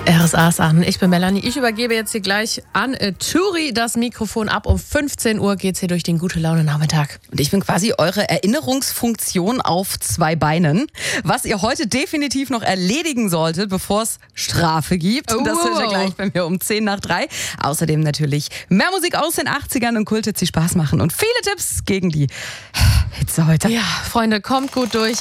RSA's an. Ich bin Melanie. Ich übergebe jetzt hier gleich an Turi das Mikrofon ab. Um 15 Uhr geht's hier durch den Gute-Laune-Nachmittag. Und ich bin quasi eure Erinnerungsfunktion auf 2 Beinen. Was ihr heute definitiv noch erledigen solltet, bevor es Strafe gibt. Das hört ihr gleich bei mir um 2:10. Außerdem natürlich mehr Musik aus den 80ern und Kulthits, die Spaß machen. Und viele Tipps gegen die Hitze heute. Ja, Freunde, kommt gut durch.